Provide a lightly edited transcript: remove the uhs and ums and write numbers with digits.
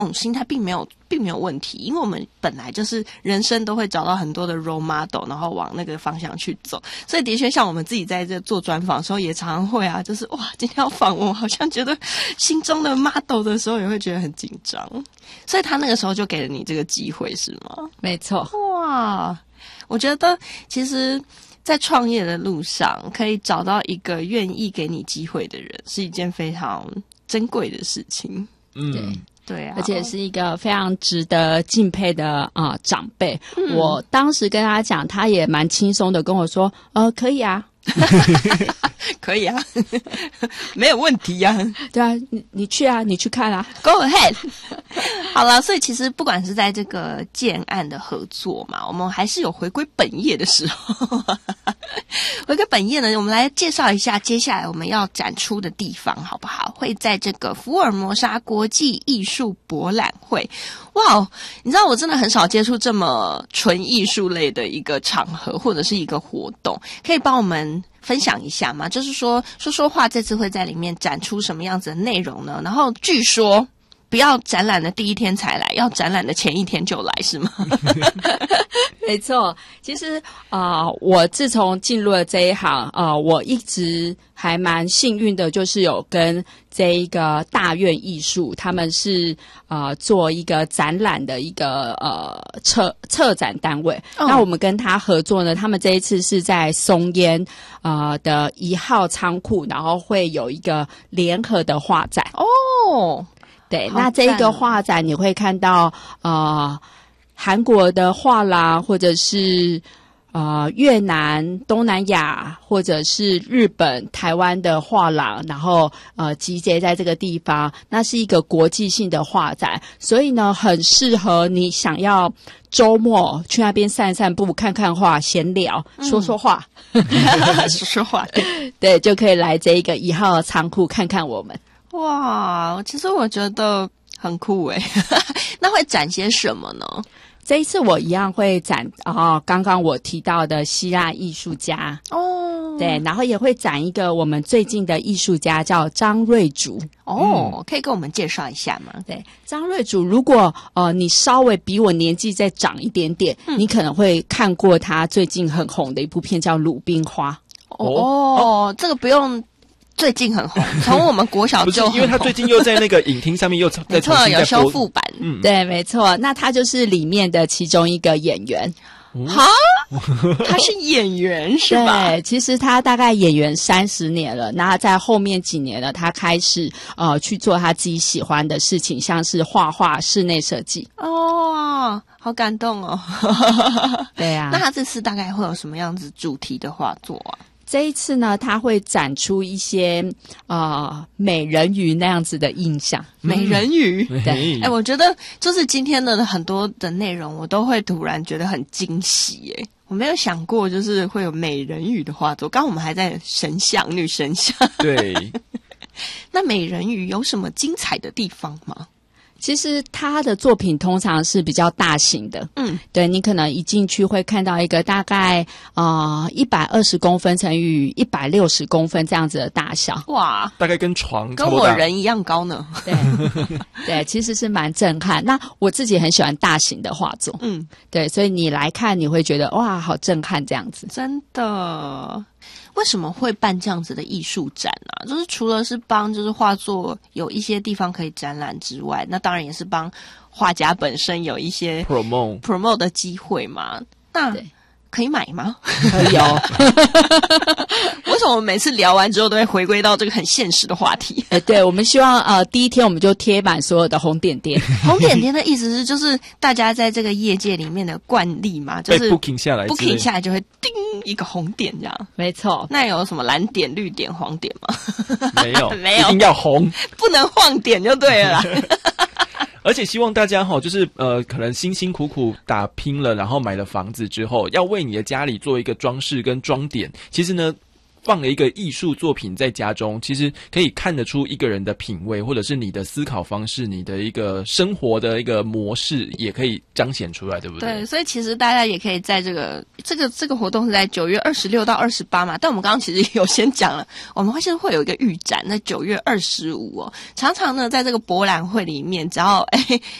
心态并没有问题，因为我们本来就是人生都会找到很多的 role model， 然后往那个方向去走。所以的确像我们自己在这做专访的时候也常常会啊，就是哇今天要访问，好像觉得心中的 model 的时候也会觉得很紧张。所以他那个时候就给了你这个机会是吗？ 没错。 哇，我觉得其实在创业的路上可以找到一个愿意给你机会的人是一件非常珍贵的事情。对啊， 而且是一个非常值得敬佩的长辈。我当时跟他讲，他也蛮轻松的跟我说，可以啊。 可以啊，没有问题啊。 对啊，你去啊，你去看啊 ，Go ahead。好了，所以其实不管是在这个建案的合作嘛，我们还是有回归本业的时候。回归本业呢，我们来介绍一下接下来我们要展出的地方，好不好？会在这个福尔摩沙国际艺术博览会。哇，你知道我真的很少接触这么纯艺术类的一个场合或者是一个活动，可以帮我们分享一下吗？就是说话这次会在里面展出什么样子的内容呢？然后据说不要展览的第一天才来，要展览的前一天就来，是吗？ 没错，其实我自从进入了这一行我一直还蛮幸运的，就是有跟这一个大院艺术，他们是做一个展览的一个策展单位。那我们跟他合作呢，他们这一次是在松烟的1号仓库，然后会有一个联合的画展。对，那这一个画展你会看到韩国的画廊，或者是越南、东南亚，或者是日本、台湾的画廊，然后集结在这个地方。那是一个国际性的画展，所以呢，很适合你想要周末去那边散散步、看看画、闲聊、说说话、 说说话， 对，就可以来这一个1号仓库看看我们。 哇，其实我觉得很酷诶。那会展些什么呢？ 这一次我一样会展刚刚我提到的希腊艺术家对，然后也会展一个我们最近的艺术家叫张瑞竹可以跟我们介绍一下吗？ 对，张瑞竹，如果你稍微比我年纪再长一点点，你可能会看过他最近很红的一部片叫《鲁冰花》 这个不用。最近很红，从我们国小就很红， 因为他最近又在那个影厅上面又再重新有修复版， 对，没错，那他就是里面的其中一个演员。 哈，他是演员是吧？ 对，其实他大概演员30年了，那在后面几年呢，他开始去做他自己喜欢的事情，像是画画、室内设计。 好感动哦。 对啊， 那他这次大概会有什么样子主题的画作啊？ 这一次呢，他会展出一些美人鱼那样子的印象。 美人鱼， 对， 我觉得就是今天的很多的内容，我都会突然觉得很惊喜耶。我没有想过，就是会有美人鱼的画作。刚刚我们还在神像、女神像。 对， 那美人鱼有什么精彩的地方吗？ 其实他的作品通常是比较大型的，对，你可能一进去会看到一个大概120公分乘以160公分这样子的大小， 哇， 大概跟床跟我人一样高呢。 对，对，其实是蛮震撼。那我自己很喜欢大型的画作，对，所以你来看你会觉得哇，好震撼这样子。 真的。为什么会办这样子的艺术展啊？就是除了是帮就是画作有一些地方可以展览之外，那当然也是帮画家本身有一些 promote 的机会嘛。那可以买吗？ 可以哦。 为什么我们每次聊完之后都会回归到这个很现实的话题？ 对，我们希望第一天我们就贴满所有的红点点。 红点点的意思是就是大家在这个业界里面的惯例嘛，就是被 booking 下来就会叮一个红点这样。 没错。 那有什么蓝点、绿点、黄点吗？ 没有， 没有， 一定要红， 不能晃点就对了啦。 而且希望大家就是可能辛辛苦苦打拼了，然后买了房子之后，要为你的家里做一个装饰跟装点。其实呢， 放了一个艺术作品在家中，其实可以看得出一个人的品味，或者是你的思考方式，你的一个生活的一个模式，也可以彰显出来，对不对？ 对，所以其实大家也可以在这个活动是在9月26到28嘛，但我们刚刚其实有先讲了，我们会有一个预展，那9月25哦。常常呢，在这个博览会里面，只要